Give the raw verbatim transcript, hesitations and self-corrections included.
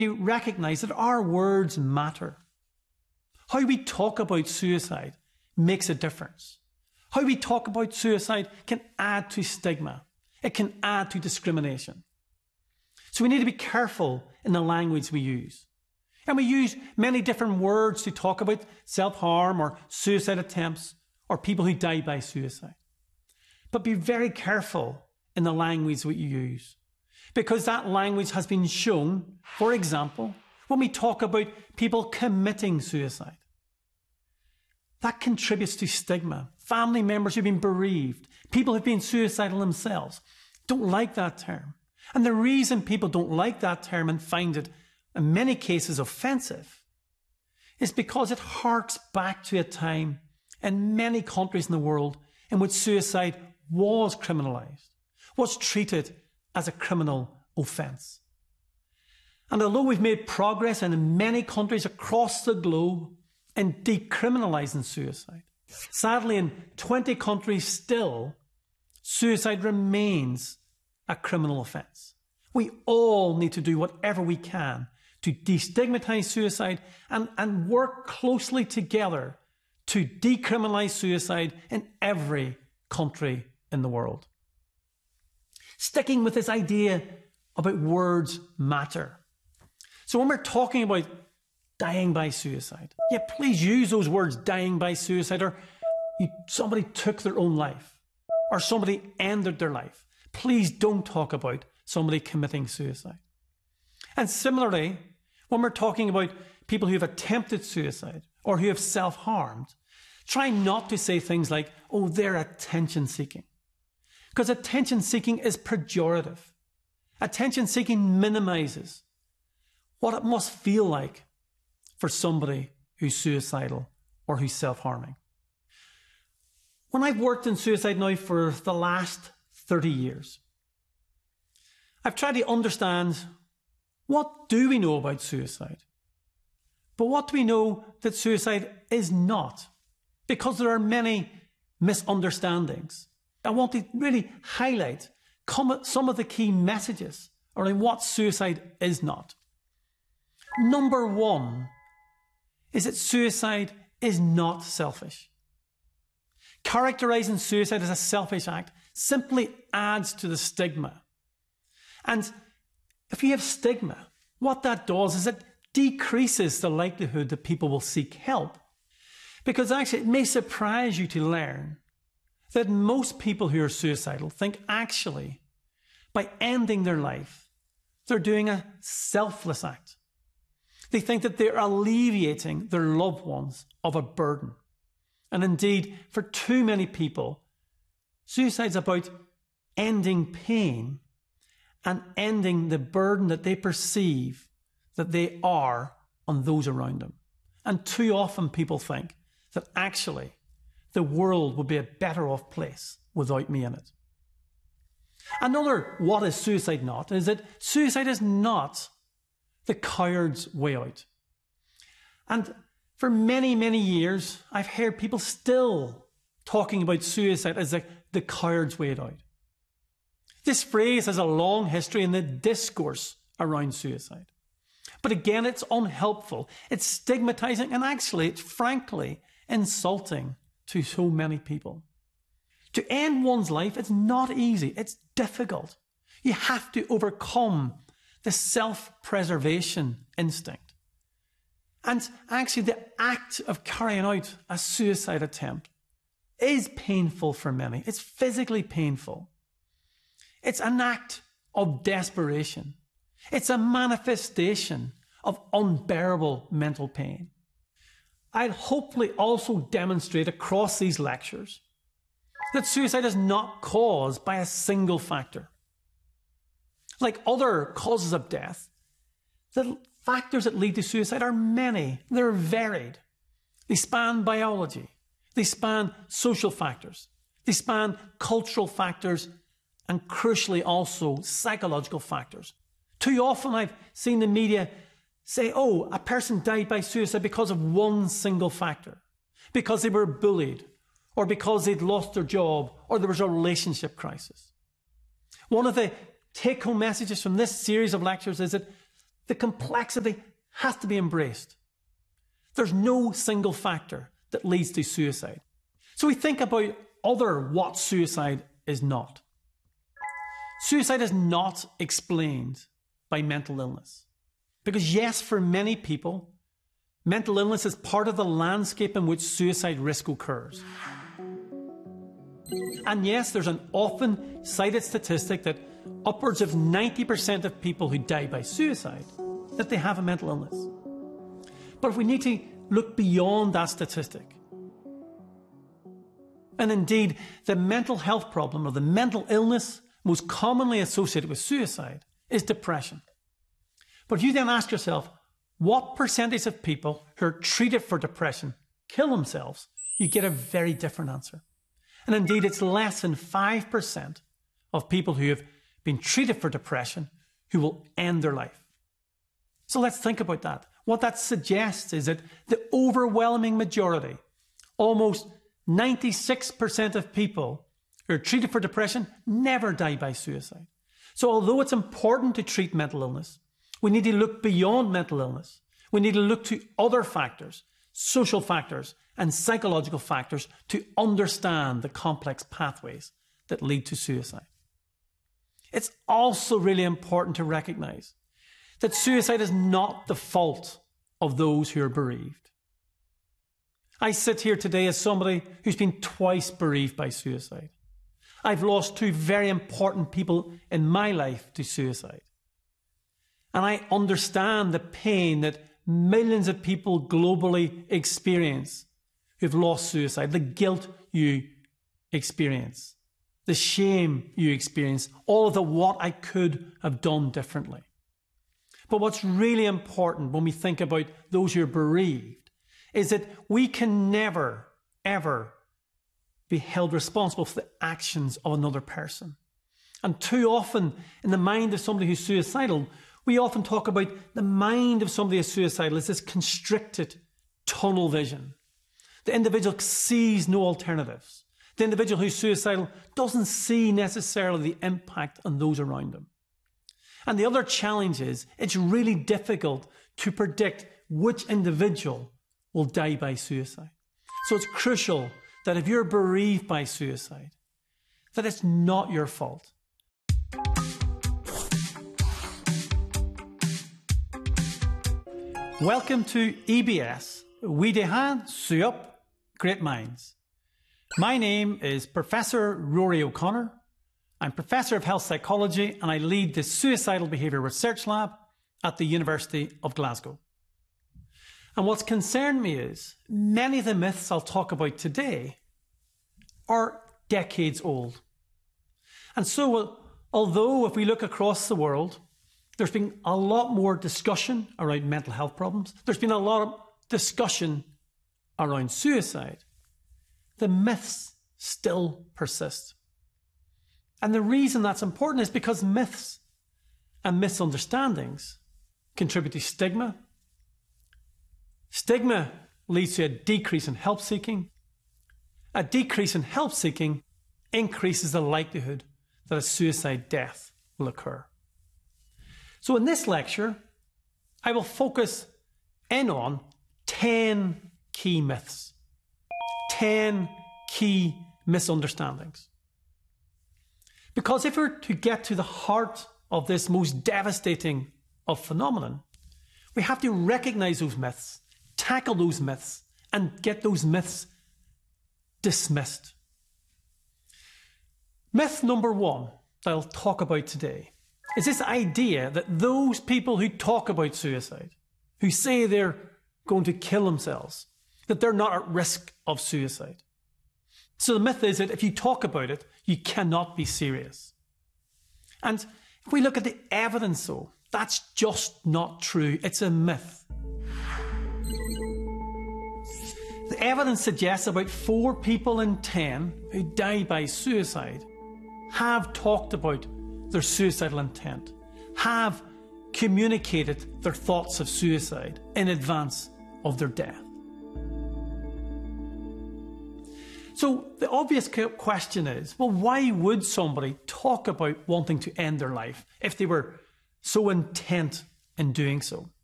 You recognize that our words matter. How we talk about suicide makes a difference. How we talk about suicide can add to stigma. It can add to discrimination. So we need to be careful in the language we use. And we use many different words to talk about self-harm or suicide attempts or people who die by suicide. But be very careful in the language that you use, because that language has been shown, for example, when we talk about people committing suicide. That contributes to stigma. Family members who've been bereaved, people who've been suicidal themselves, don't like that term. And the reason people don't like that term and find it, in many cases, offensive, is because it harks back to a time in many countries in the world in which suicide was criminalised, was treated as a criminal offence. And although we've made progress in many countries across the globe in decriminalising suicide, sadly in twenty countries still, suicide remains a criminal offence. We all need to do whatever we can to destigmatise suicide and, and work closely together to decriminalise suicide in every country in the world. Sticking with this idea about words matter. So when we're talking about dying by suicide, yeah, please use those words, dying by suicide, or you, somebody took their own life, or somebody ended their life. Please don't talk about somebody committing suicide. And similarly, when we're talking about people who have attempted suicide or who have self-harmed, try not to say things like, oh, they're attention-seeking. Because attention-seeking is pejorative. Attention-seeking minimises what it must feel like for somebody who's suicidal or who's self-harming. When I've worked in suicide now for the last thirty years, I've tried to understand, what do we know about suicide? But what do we know that suicide is not? Because there are many misunderstandings. I want to really highlight some of the key messages around what suicide is not. Number one is that suicide is not selfish. Characterising suicide as a selfish act simply adds to the stigma. And if you have stigma, what that does is it decreases the likelihood that people will seek help. Because actually it may surprise you to learn that most people who are suicidal think actually by ending their life, they're doing a selfless act. They think that they're alleviating their loved ones of a burden. And indeed, for too many people, suicide's about ending pain and ending the burden that they perceive that they are on those around them. And too often people think that actually the world would be a better off place without me in it. Another what is suicide not is that suicide is not the coward's way out. And for many, many years, I've heard people still talking about suicide as the, the coward's way out. This phrase has a long history in the discourse around suicide. But again, it's unhelpful, it's stigmatizing, and actually it's frankly insulting to so many people. To end one's life, it's not easy, it's difficult. You have to overcome the self-preservation instinct. And actually the act of carrying out a suicide attempt is painful for many. It's physically painful. It's an act of desperation. It's a manifestation of unbearable mental pain. I'll hopefully also demonstrate across these lectures that suicide is not caused by a single factor. Like other causes of death, the factors that lead to suicide are many. They're varied. They span biology. They span social factors. They span cultural factors and crucially also psychological factors. Too often I've seen the media say, oh, a person died by suicide because of one single factor, because they were bullied, or because they'd lost their job, or there was a relationship crisis. One of the take-home messages from this series of lectures is that The complexity has to be embraced. There's no single factor that leads to suicide. So we think about other what suicide is not. Suicide is not explained by mental illness. Because yes, for many people, mental illness is part of the landscape in which suicide risk occurs. And yes, there's an often cited statistic that upwards of ninety percent of people who die by suicide, that they have a mental illness. But if we need to look beyond that statistic, and indeed the mental health problem or the mental illness most commonly associated with suicide is depression. But if you then ask yourself, what percentage of people who are treated for depression kill themselves, you get a very different answer. And indeed, it's less than five percent of people who have been treated for depression who will end their life. So let's think about that. What that suggests is that the overwhelming majority, almost ninety-six percent of people who are treated for depression never die by suicide. So although it's important to treat mental illness, we need to look beyond mental illness. We need to look to other factors, social factors and psychological factors to understand the complex pathways that lead to suicide. It's also really important to recognize that suicide is not the fault of those who are bereaved. I sit here today as somebody who's been twice bereaved by suicide. I've lost two very important people in my life to suicide. And I understand the pain that millions of people globally experience who've lost suicide, the guilt you experience, the shame you experience, all of the what I could have done differently. But what's really important when we think about those who are bereaved is that we can never, ever be held responsible for the actions of another person. And too often, in the mind of somebody who's suicidal, we often talk about the mind of somebody who's suicidal as this constricted tunnel vision. The individual sees no alternatives. The individual who's suicidal doesn't see necessarily the impact on those around them. And the other challenge is it's really difficult to predict which individual will die by suicide. So it's crucial that if you're bereaved by suicide, that it's not your fault. Welcome to E B S, We Dehan Suop Great Minds. My name is Professor Rory O'Connor. I'm Professor of Health Psychology and I lead the Suicidal Behaviour Research Lab at the University of Glasgow. And what's concerned me is many of the myths I'll talk about today are decades old. And so, although if we look across the world, there's been a lot more discussion around mental health problems, there's been a lot of discussion around suicide, the myths still persist. And the reason that's important is because myths and misunderstandings contribute to stigma. Stigma leads to a decrease in help seeking. A decrease in help seeking increases the likelihood that a suicide death will occur. So in this lecture, I will focus in on ten key myths, ten key misunderstandings. Because if we're to get to the heart of this most devastating of phenomenon, we have to recognize those myths, tackle those myths, and get those myths dismissed. Myth number one that I'll talk about today is this idea that those people who talk about suicide, who say they're going to kill themselves, that they're not at risk of suicide. So the myth is that if you talk about it, you cannot be serious. And if we look at the evidence though, that's just not true. It's a myth. The evidence suggests about four people in ten who die by suicide have talked about their suicidal intent, have communicated their thoughts of suicide in advance of their death. So the obvious question is, well, why would somebody talk about wanting to end their life if they were so intent in doing so.